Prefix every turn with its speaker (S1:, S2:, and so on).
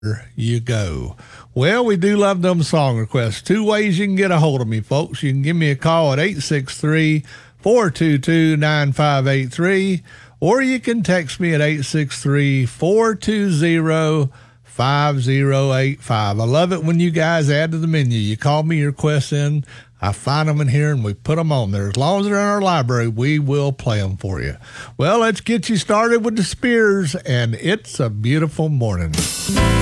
S1: you go. Well, we do love them song requests. Two ways you can get a hold of me, folks. You can give me a call at 863-422-9583, or you can text me at 863-420-5085. I love it when you guys add to the menu. You call me your requests in, I find them in here, and we put them on there. As long as they're in our library, we will play them for you. Well, let's get you started with the Spears, and It's a Beautiful Morning.